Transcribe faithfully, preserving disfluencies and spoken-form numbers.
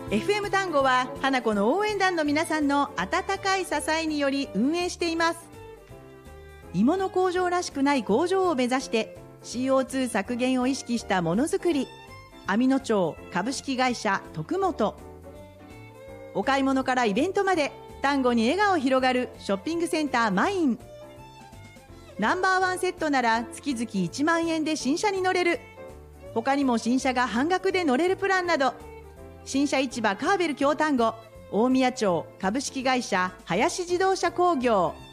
エフエム 単語は花子の応援団の皆さんの温かい支えにより運営しています。芋の工場らしくない工場を目指して シーオーツー 削減を意識したものづくり、網野町株式会社徳本。お買い物からイベントまで単語に笑顔広がるショッピングセンターマイン。ナンバーワンセットなら月々いちまんえんで新車に乗れる。他にも新車が半額で乗れるプランなど、新車市場カーベル京丹後大宮町株式会社林自動車工業。